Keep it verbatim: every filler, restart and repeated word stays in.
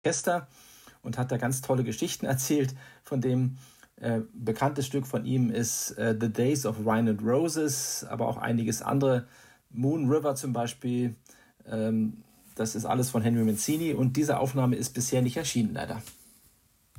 Orchester und hat da ganz tolle Geschichten erzählt. Von dem äh, bekanntes Stück von ihm ist äh, The Days of Wine and Roses, aber auch einiges andere. Moon River zum Beispiel. Ähm, das ist alles von Henry Mancini und diese Aufnahme ist bisher nicht erschienen, leider.